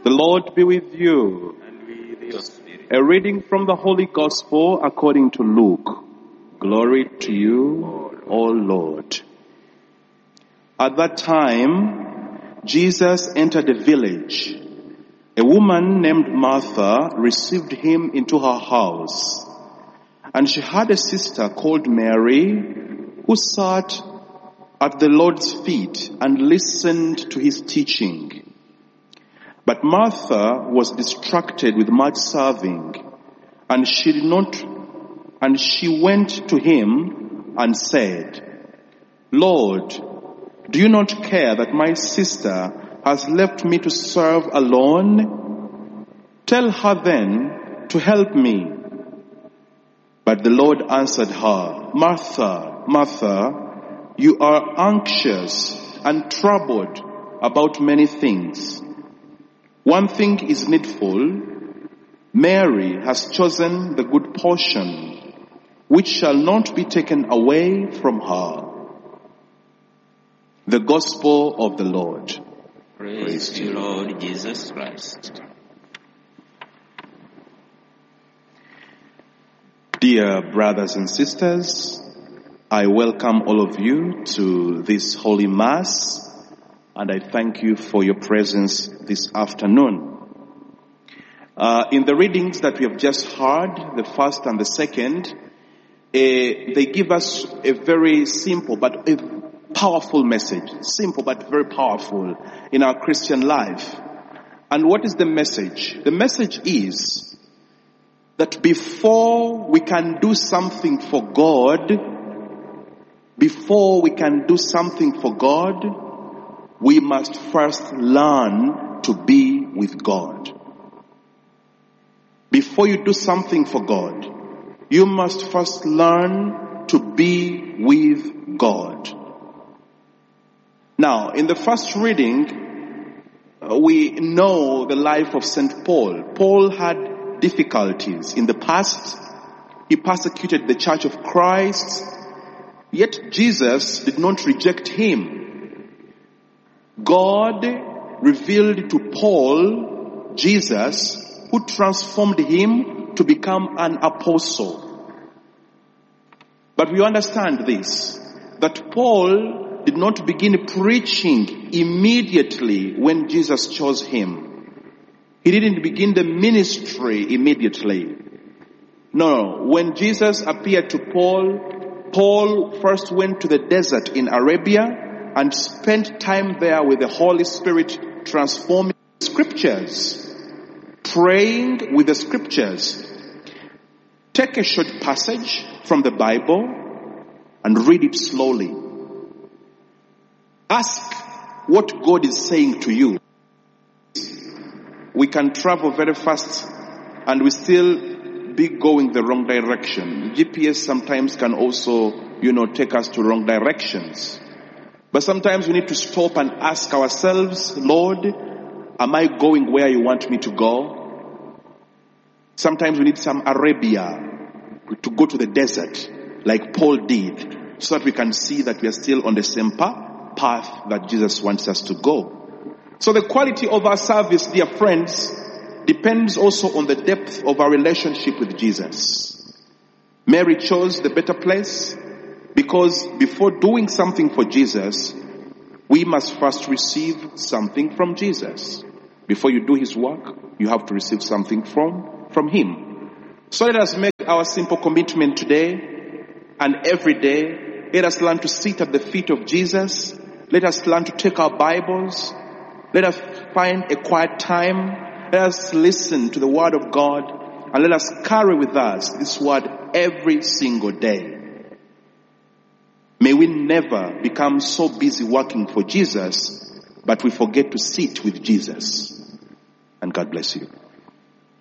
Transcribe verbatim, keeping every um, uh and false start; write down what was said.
The Lord be with you. And with your spirit. A reading from the Holy Gospel according to Luke. Glory to you, O Lord. At that time, Jesus entered a village. A woman named Martha received him into her house. And she had a sister called Mary, who sat at the Lord's feet and listened to his teaching. But Martha was distracted with much serving, and she did not, and she went to him and said, Lord, do you not care that my sister has left me to serve alone? Tell her then to help me. But the Lord answered her, Martha, Martha, you are anxious and troubled about many things. One thing is needful. Mary has chosen the good portion, which shall not be taken away from her. The Gospel of the Lord. Praise, Praise to you, Lord Jesus Christ. Dear brothers and sisters, I welcome all of you to this Holy Mass, and I thank you for your presence this afternoon. Uh, in the readings that we have just heard, the first and the second, uh, they give us a very simple but a powerful message. Simple but very powerful in our Christian life. And what is the message? The message is that before we can do something for God, before we can do something for God, we must first learn to be with God. Before you do something for God, you must first learn to be with God. Now, in the first reading, we know the life of Saint Paul. Paul had difficulties. In the past, he persecuted the Church of Christ, yet Jesus did not reject him. God revealed to Paul Jesus, who transformed him to become an apostle. But we understand this, that Paul did not begin preaching immediately when Jesus chose him. He didn't begin the ministry immediately. No, when Jesus appeared to Paul, Paul first went to the desert in Arabia and spent time there with the Holy Spirit transforming the scriptures, praying with the scriptures. Take a short passage from the Bible and read it slowly. Ask what God is saying to you. We can travel very fast and we still be going the wrong direction. G P S sometimes can also, you know, take us to wrong directions. But sometimes we need to stop and ask ourselves, Lord, am I going where you want me to go? Sometimes we need some Arabia to go to the desert like Paul did, so that we can see that we are still on the same path that Jesus wants us to go. So the quality of our service, dear friends, depends also on the depth of our relationship with Jesus. Mary chose the better place because before doing something for Jesus, we must first receive something from Jesus. Before you do his work, you have to receive something from, from him. So let us make our simple commitment today and every day. Let us learn to sit at the feet of Jesus. Let us learn to take our Bibles. Let us find a quiet time. Let us listen to the word of God. And let us carry with us this word every single day. May we never become so busy working for Jesus, but we forget to sit with Jesus. And God bless you.